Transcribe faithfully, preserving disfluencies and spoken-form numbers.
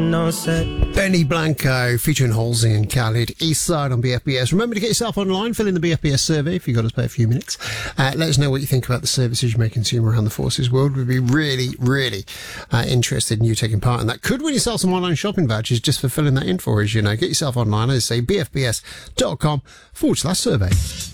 no set. Benny Blanco featuring Halsey and Khalid, Eastside on B F B S. Remember to get yourself online, fill in the B F B S survey if you've got to spare a few minutes. Uh, let us know what you think about the services you may consume around the Forces world. We'd be really, really uh, interested in you taking part in that. Could win yourself some online shopping vouchers just for filling that in for us, you know. Get yourself online, as I say, bfbs.com forward slash survey.